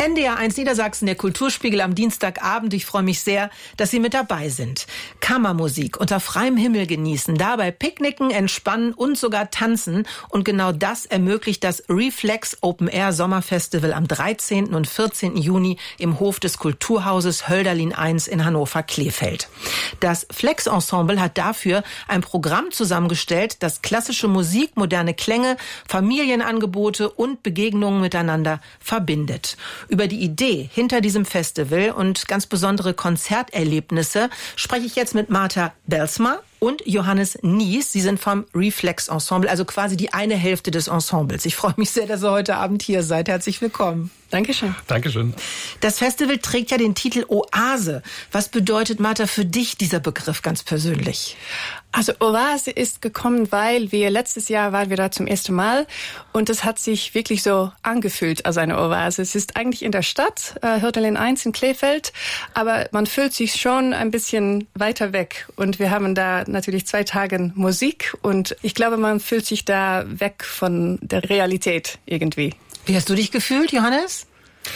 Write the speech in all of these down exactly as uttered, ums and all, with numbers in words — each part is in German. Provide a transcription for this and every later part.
N D R eins Niedersachsen, der Kulturspiegel am Dienstagabend. Ich freue mich sehr, dass Sie mit dabei sind. Kammermusik unter freiem Himmel genießen, dabei picknicken, entspannen und sogar tanzen. Und genau das ermöglicht das Reflex Open Air Sommerfestival am dreizehnten und vierzehnten Juni im Hof des Kulturhauses Hölderlin eins in Hannover-Kleefeld. Das Flex Ensemble hat dafür ein Programm zusammengestellt, das klassische Musik, moderne Klänge, Familienangebote und Begegnungen miteinander verbindet. Über die Idee hinter diesem Festival und ganz besondere Konzerterlebnisse spreche ich jetzt mit Martha Belsma und Johannes Nies. Sie sind vom Reflex Ensemble, also quasi die eine Hälfte des Ensembles. Ich freue mich sehr, dass ihr heute Abend hier seid. Herzlich willkommen. Dankeschön. Dankeschön. Das Festival trägt ja den Titel Oase. Was bedeutet, Martha, für dich dieser Begriff ganz persönlich? Also Oase ist gekommen, weil wir letztes Jahr waren wir da zum ersten Mal und es hat sich wirklich so angefühlt als eine Oase. Es ist eigentlich in der Stadt, äh, Hölderlin eins in Kleefeld, aber man fühlt sich schon ein bisschen weiter weg und wir haben da natürlich zwei Tage Musik und ich glaube, man fühlt sich da weg von der Realität irgendwie. Wie hast du dich gefühlt, Johannes?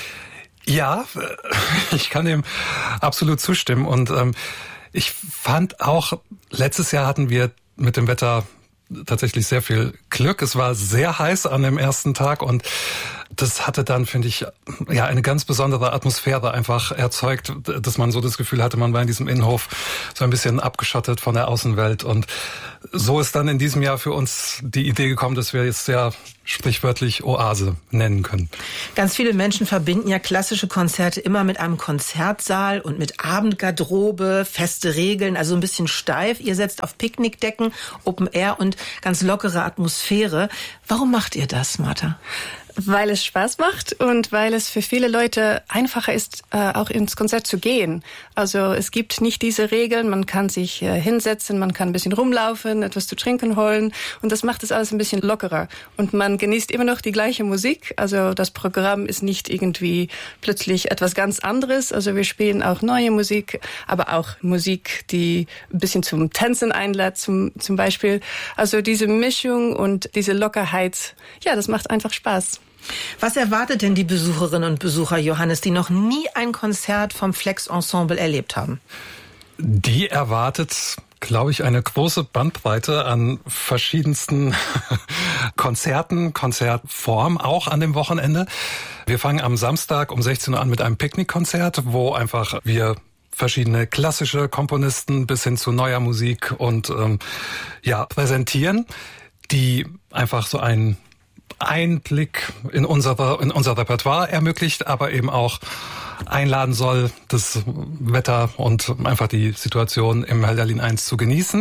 Ja, ich kann dem absolut zustimmen und ähm, ich fand auch, letztes Jahr hatten wir mit dem Wetter tatsächlich sehr viel Glück. Es war sehr heiß an dem ersten Tag und das hatte dann, finde ich, ja eine ganz besondere Atmosphäre einfach erzeugt, dass man so das Gefühl hatte, man war in diesem Innenhof so ein bisschen abgeschottet von der Außenwelt. Und so ist dann in diesem Jahr für uns die Idee gekommen, dass wir jetzt ja sprichwörtlich Oase nennen können. Ganz viele Menschen verbinden ja klassische Konzerte immer mit einem Konzertsaal und mit Abendgarderobe, feste Regeln, also ein bisschen steif. Ihr setzt auf Picknickdecken, Open Air und ganz lockere Atmosphäre. Warum macht ihr das, Martha? Weil es Spaß macht und weil es für viele Leute einfacher ist, äh, auch ins Konzert zu gehen. Also es gibt nicht diese Regeln, man kann sich äh, hinsetzen, man kann ein bisschen rumlaufen, etwas zu trinken holen und das macht es alles ein bisschen lockerer. Und man genießt immer noch die gleiche Musik, also das Programm ist nicht irgendwie plötzlich etwas ganz anderes. Also wir spielen auch neue Musik, aber auch Musik, die ein bisschen zum Tanzen einlädt zum, zum Beispiel. Also diese Mischung und diese Lockerheit, ja, das macht einfach Spaß. Was erwartet denn die Besucherinnen und Besucher, Johannes, die noch nie ein Konzert vom Flex Ensemble erlebt haben? Die erwartet, glaube ich, eine große Bandbreite an verschiedensten Konzerten, Konzertformen, auch an dem Wochenende. Wir fangen am Samstag um sechzehn Uhr an mit einem Picknickkonzert, wo einfach wir verschiedene klassische Komponisten bis hin zu neuer Musik und ähm, ja präsentieren, die einfach so einen Einblick in unser, in unser Repertoire ermöglicht, aber eben auch einladen soll, das Wetter und einfach die Situation im Hölderlin eins zu genießen.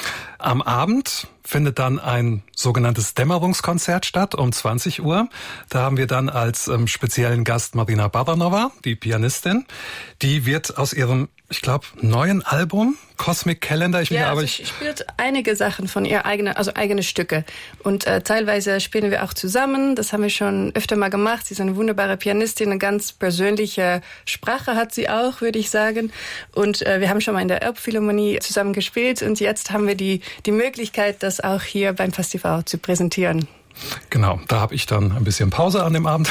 Am Abend findet dann ein sogenanntes Dämmerungskonzert statt um zwanzig Uhr. Da haben wir dann als ähm, speziellen Gast Marina Babanova, die Pianistin. Die wird aus ihrem, ich glaube, neuen Album Cosmic Calendar. Ich ja, aber also ich spielt einige Sachen von ihr eigene, also eigene Stücke. Und äh, teilweise spielen wir auch zusammen. Das haben wir schon öfter mal gemacht. Sie ist eine wunderbare Pianistin, eine ganz persönliche Sprache hat sie auch, würde ich sagen. Und äh, wir haben schon mal in der Elbphilharmonie zusammen gespielt. Und jetzt haben wir die die Möglichkeit, das auch hier beim Festival zu präsentieren. Genau, da habe ich dann ein bisschen Pause an dem Abend.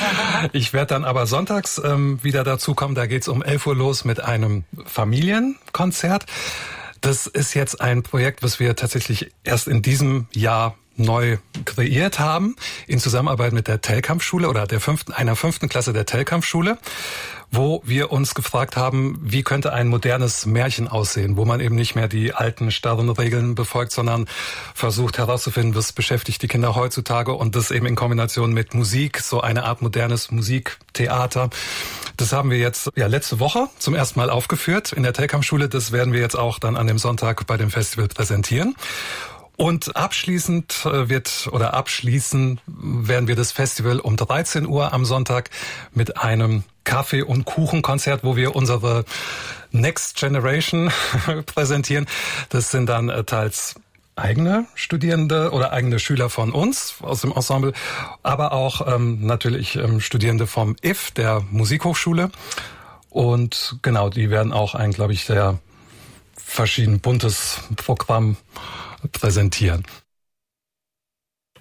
Ich werde dann aber sonntags ähm, wieder dazukommen. Da geht's um elf Uhr los mit einem Familienkonzert. Das ist jetzt ein Projekt, was wir tatsächlich erst in diesem Jahr neu kreiert haben, in Zusammenarbeit mit der Telkampfschule oder der fünften, einer fünften Klasse der Telkampfschule, wo wir uns gefragt haben, wie könnte ein modernes Märchen aussehen, wo man eben nicht mehr die alten starren Regeln befolgt, sondern versucht herauszufinden, was beschäftigt die Kinder heutzutage und das eben in Kombination mit Musik, so eine Art modernes Musiktheater. Das haben wir jetzt ja letzte Woche zum ersten Mal aufgeführt in der Telkampfschule. Das werden wir jetzt auch dann an dem Sonntag bei dem Festival präsentieren. Und abschließend wird, oder abschließen werden wir das Festival um dreizehn Uhr am Sonntag mit einem Kaffee- und Kuchenkonzert, wo wir unsere Next Generation präsentieren. Das sind dann teils eigene Studierende oder eigene Schüler von uns aus dem Ensemble, aber auch ähm, natürlich ähm, Studierende vom I F, der Musikhochschule. Und genau, die werden auch ein, glaube ich, sehr verschieden buntes Programm präsentieren.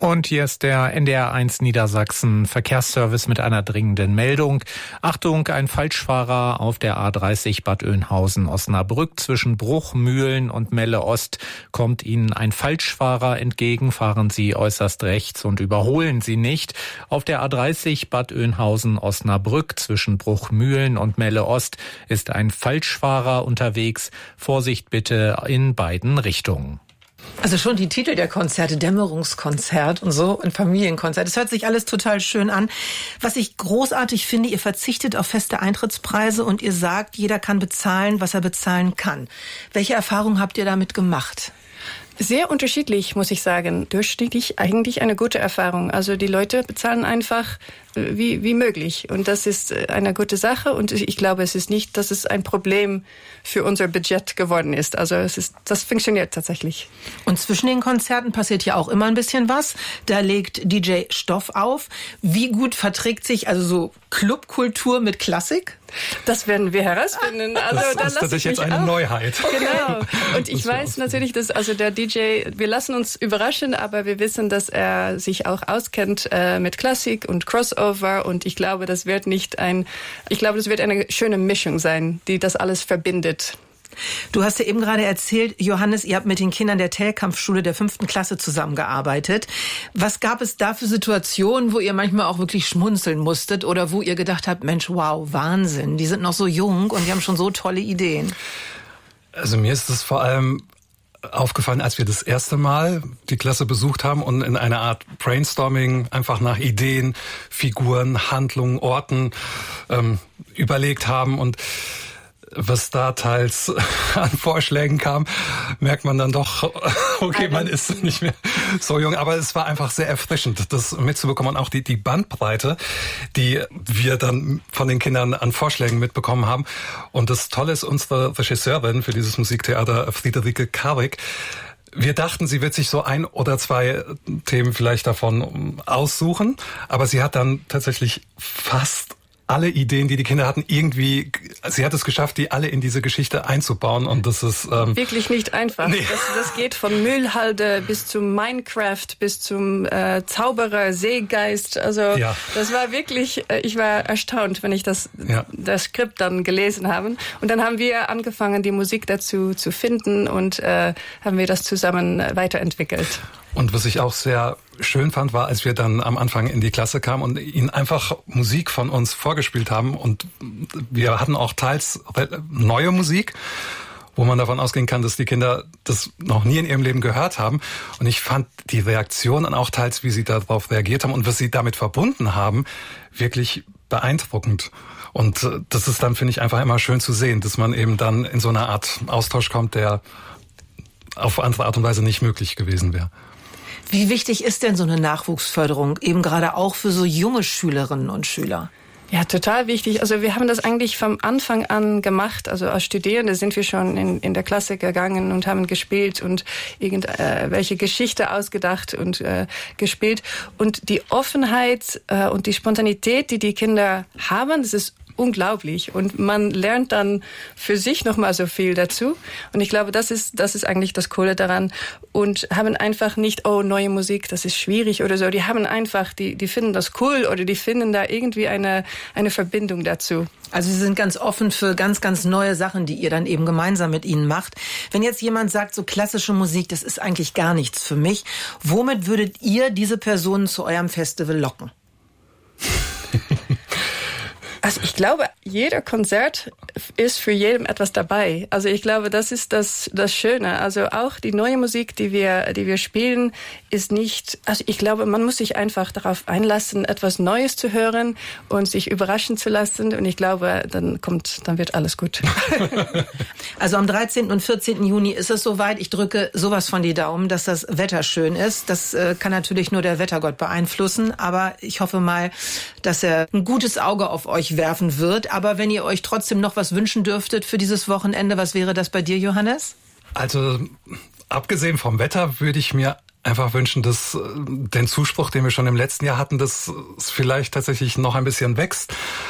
Und hier ist der N D R eins Niedersachsen Verkehrsservice mit einer dringenden Meldung. Achtung, ein Falschfahrer auf der A dreißig Bad Oeynhausen-Osnabrück zwischen Bruchmühlen und Melle Ost. Kommt Ihnen ein Falschfahrer entgegen, fahren Sie äußerst rechts und überholen Sie nicht. Auf der A dreißig Bad Oeynhausen-Osnabrück zwischen Bruchmühlen und Melle Ost ist ein Falschfahrer unterwegs. Vorsicht bitte in beiden Richtungen. Also schon die Titel der Konzerte, Dämmerungskonzert und so, ein Familienkonzert. Das hört sich alles total schön an. Was ich großartig finde, ihr verzichtet auf feste Eintrittspreise und ihr sagt, jeder kann bezahlen, was er bezahlen kann. Welche Erfahrungen habt ihr damit gemacht? Sehr unterschiedlich, muss ich sagen. Durchschnittlich eigentlich eine gute Erfahrung. Also die Leute bezahlen einfach wie, wie möglich. Und das ist eine gute Sache. Und ich glaube, es ist nicht, dass es ein Problem für unser Budget geworden ist. Also es ist, das funktioniert tatsächlich. Und zwischen den Konzerten passiert ja auch immer ein bisschen was. Da legt D J Stoff auf. Wie gut verträgt sich also so Clubkultur mit Klassik? Das werden wir herausfinden. Also, das da ist tatsächlich jetzt eine auch. Neuheit. Genau. Und ich weiß natürlich, dass also der D J, wir lassen uns überraschen, aber wir wissen, dass er sich auch auskennt äh, mit Klassik und Crossover. Und ich glaube, das wird nicht ein, ich glaube, das wird eine schöne Mischung sein, die das alles verbindet. Du hast ja eben gerade erzählt, Johannes, ihr habt mit den Kindern der Tellkampfschule der fünften Klasse zusammengearbeitet. Was gab es da für Situationen, wo ihr manchmal auch wirklich schmunzeln musstet oder wo ihr gedacht habt, Mensch, wow, Wahnsinn, die sind noch so jung und die haben schon so tolle Ideen? Also mir ist es vor allem aufgefallen, als wir das erste Mal die Klasse besucht haben und in einer Art Brainstorming einfach nach Ideen, Figuren, Handlungen, Orten ähm, überlegt haben und was da teils an Vorschlägen kam, merkt man dann doch, okay, man ist nicht mehr so jung. Aber es war einfach sehr erfrischend, das mitzubekommen und auch die, die Bandbreite, die wir dann von den Kindern an Vorschlägen mitbekommen haben. Und das Tolle ist, unsere Regisseurin für dieses Musiktheater, Friederike Karwig, wir dachten, sie wird sich so ein oder zwei Themen vielleicht davon aussuchen, aber sie hat dann tatsächlich fast alle Ideen, die die Kinder hatten, irgendwie, sie hat es geschafft, die alle in diese Geschichte einzubauen und das ist ähm, wirklich nicht einfach. Nee. Das, das geht von Müllhalde bis zum Minecraft, bis zum äh, Zauberer, Seegeist. Also ja. Das war wirklich, äh, ich war erstaunt, wenn ich das, ja. das Skript dann gelesen habe. Und dann haben wir angefangen, die Musik dazu zu finden und äh, haben wir das zusammen weiterentwickelt. Und was ich auch sehr schön fand, war, als wir dann am Anfang in die Klasse kamen und ihnen einfach Musik von uns vorgespielt haben. Und wir hatten auch teils neue Musik, wo man davon ausgehen kann, dass die Kinder das noch nie in ihrem Leben gehört haben. Und ich fand die Reaktionen auch teils, wie sie darauf reagiert haben und was sie damit verbunden haben, wirklich beeindruckend. Und das ist dann, finde ich, einfach immer schön zu sehen, dass man eben dann in so eine Art Austausch kommt, der auf andere Art und Weise nicht möglich gewesen wäre. Wie wichtig ist denn so eine Nachwuchsförderung, eben gerade auch für so junge Schülerinnen und Schüler? Ja, total wichtig. Also wir haben das eigentlich vom Anfang an gemacht. Also als Studierende sind wir schon in, in der Klasse gegangen und haben gespielt und irgendwelche äh, Geschichte ausgedacht und äh, gespielt. Und die Offenheit äh, und die Spontanität, die die Kinder haben, das ist unglaublich. Und man lernt dann für sich noch mal so viel dazu. Und ich glaube, das ist, das ist eigentlich das Coole daran. Und haben einfach nicht, oh, neue Musik, das ist schwierig oder so. Die haben einfach, die, die finden das cool oder die finden da irgendwie eine, eine Verbindung dazu. Also Sie sind ganz offen für ganz, ganz neue Sachen, die ihr dann eben gemeinsam mit ihnen macht. Wenn jetzt jemand sagt, so klassische Musik, das ist eigentlich gar nichts für mich, womit würdet ihr diese Personen zu eurem Festival locken? Also ich glaube, jeder Konzert ist für jedem etwas dabei. Also ich glaube, das ist das das Schöne. Also auch die neue Musik, die wir die wir spielen, ist nicht. Also ich glaube, man muss sich einfach darauf einlassen, etwas Neues zu hören und sich überraschen zu lassen. Und ich glaube, dann kommt, dann wird alles gut. Also am dreizehnten und vierzehnten Juni ist es soweit. Ich drücke sowas von die Daumen, dass das Wetter schön ist. Das äh, kann natürlich nur der Wettergott beeinflussen, aber ich hoffe mal, dass er ein gutes Auge auf euch werfen wird. Aber wenn ihr euch trotzdem noch was wünschen dürftet für dieses Wochenende, was wäre das bei dir, Johannes? Also abgesehen vom Wetter würde ich mir einfach wünschen, dass den Zuspruch, den wir schon im letzten Jahr hatten, dass es vielleicht tatsächlich noch ein bisschen wächst.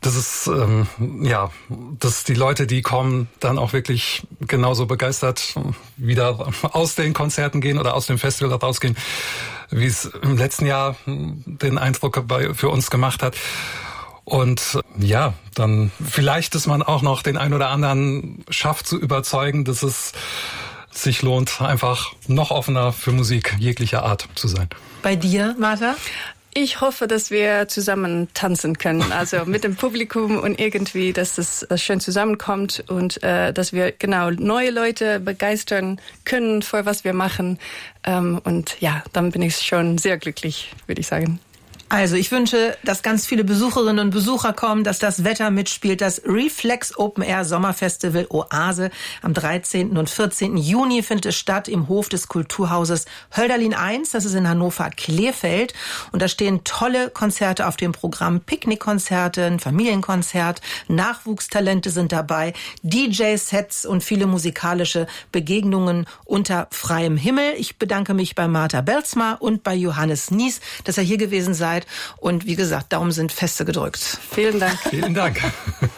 Das ist, ähm, ja, dass die Leute, die kommen, dann auch wirklich genauso begeistert wieder aus den Konzerten gehen oder aus dem Festival rausgehen, wie es im letzten Jahr den Eindruck bei, für uns gemacht hat. Und ja, dann vielleicht, dass man auch noch den einen oder anderen schafft zu überzeugen, dass es sich lohnt, einfach noch offener für Musik jeglicher Art zu sein. Bei dir, Martha? Ich hoffe, dass wir zusammen tanzen können, also mit dem Publikum und irgendwie, dass es schön zusammenkommt und äh, dass wir genau neue Leute begeistern können für was wir machen. Ähm, und ja, dann bin ich schon sehr glücklich, würde ich sagen. Also ich wünsche, dass ganz viele Besucherinnen und Besucher kommen, dass das Wetter mitspielt. Das Reflex Open Air Sommerfestival Oase am dreizehnten und vierzehnten Juni findet es statt im Hof des Kulturhauses Hölderlin eins. Das ist in Hannover-Kleefeld. Und da stehen tolle Konzerte auf dem Programm. Picknickkonzerte, ein Familienkonzert, Nachwuchstalente sind dabei, D J-Sets und viele musikalische Begegnungen unter freiem Himmel. Ich bedanke mich bei Martha Belzma und bei Johannes Nies, dass ihr hier gewesen seid. Und wie gesagt, Daumen sind feste gedrückt. Vielen Dank. Vielen Dank.